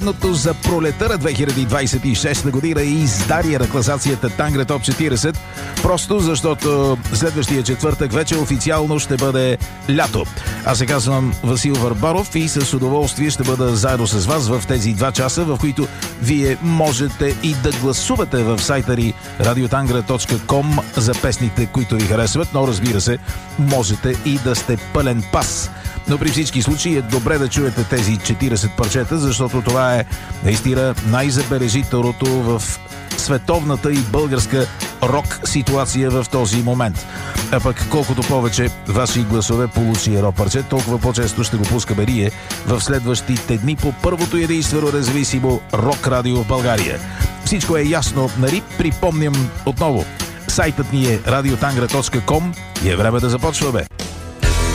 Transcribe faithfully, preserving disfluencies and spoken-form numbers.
Последното за пролета на две хиляди двадесет и шеста година и издарие на класацията Тангра Топ четиридесет, просто защото следващия четвъртък вече официално ще бъде лято. Аз се казвам Васил Върбанов и с удоволствие ще бъда заедно с вас в тези два часа, в които вие можете и да гласувате в сайта ни радиотангра точка ком за песните, които ви харесват, но разбира се, можете и да сте пълен пас. Но при всички случаи е добре да чуете тези четиридесет парчета, защото това е наистина най-забележителното в световната и българска рок ситуация в този момент. А пък колкото повече ваши гласове получи едно парче, толкова по-често ще го пускаме ние в следващите дни по първото и единствено независимо рок радио в България. Всичко е ясно, нали? Припомням отново. Сайтът ни е радиотангра точка ком и е време да започваме.